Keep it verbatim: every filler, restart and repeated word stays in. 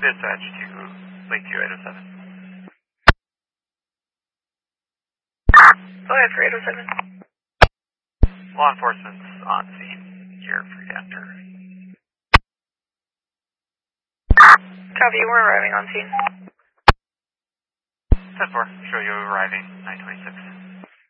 Dispatch to Lakeview eight oh seven. Go ahead for eight oh seven. Law enforcement's on scene here for Gander. Copy, we're arriving on scene. ten four, show you arriving nine twenty-six.